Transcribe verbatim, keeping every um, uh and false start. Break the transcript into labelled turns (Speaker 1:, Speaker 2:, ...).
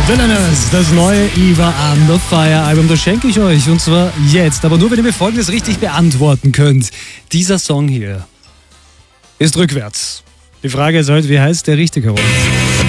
Speaker 1: Villainous, das neue Eva on the Fire Album, das schenke ich euch und zwar jetzt, aber nur wenn ihr mir Folgendes richtig beantworten könnt. Dieser Song hier ist rückwärts. Die Frage ist halt, wie heißt der richtige Rollen?